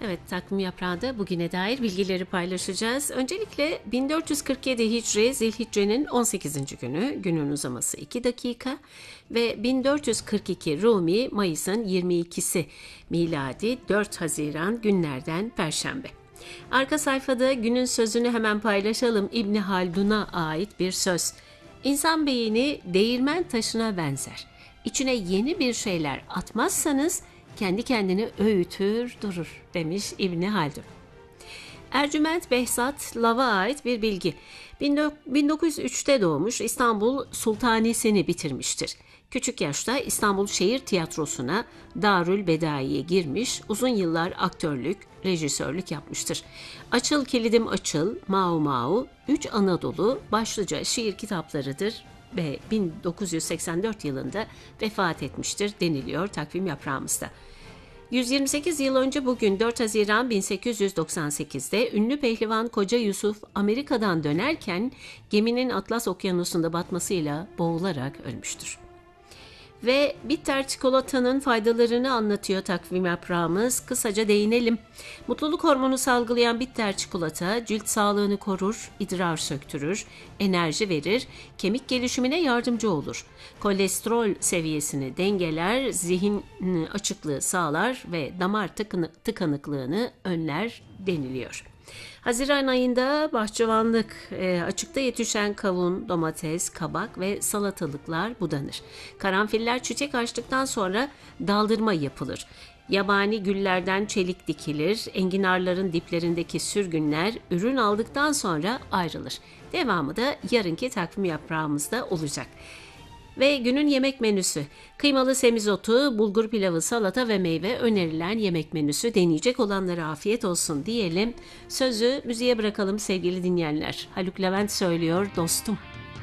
Evet, takvim yaprağında bugüne dair bilgileri paylaşacağız. Öncelikle 1447 Hicri Zilhicce'nin 18. günü, günün uzaması 2 dakika ve 1442 Rumi Mayıs'ın 22'si miladi 4 Haziran günlerden Perşembe. Arka sayfada günün sözünü hemen paylaşalım. İbni Haldun'a ait bir söz. İnsan beyni değirmen taşına benzer. İçine yeni bir şeyler atmazsanız kendi kendini öğütür durur demiş İbni Haldun. Ercüment Behzat Lav'a ait bir bilgi. 1903'te doğmuş, İstanbul Sultanisi'ni bitirmiştir. Küçük yaşta İstanbul Şehir Tiyatrosu'na Darül Bedai'ye girmiş, uzun yıllar aktörlük, rejisörlük yapmıştır. Açıl Kilidim Açıl, Mau Mau, 3 Anadolu başlıca şiir kitaplarıdır ve 1984 yılında vefat etmiştir deniliyor takvim yaprağımızda. 128 yıl önce bugün 4 Haziran 1898'de ünlü pehlivan Koca Yusuf Amerika'dan dönerken geminin Atlas Okyanusu'nda batmasıyla boğularak ölmüştür. Ve bitter çikolatanın faydalarını anlatıyor takvim yaprağımız. Kısaca değinelim. Mutluluk hormonu salgılayan bitter çikolata cilt sağlığını korur, idrar söktürür, enerji verir, kemik gelişimine yardımcı olur. Kolesterol seviyesini dengeler, zihin açıklığı sağlar ve damar tıkanıklığını önler deniliyor. Haziran ayında bahçıvanlık, açıkta yetişen kavun, domates, kabak ve salatalıklar budanır. Karanfiller çiçek açtıktan sonra daldırma yapılır. Yabani güllerden çelik dikilir, enginarların diplerindeki sürgünler ürün aldıktan sonra ayrılır. Devamı da yarınki takvim yaprağımızda olacak. Ve günün yemek menüsü. Kıymalı semizotu, bulgur pilavı, salata ve meyve önerilen yemek menüsü. Deneyecek olanlara afiyet olsun diyelim. Sözü müziğe bırakalım sevgili dinleyenler. Haluk Levent söylüyor dostum.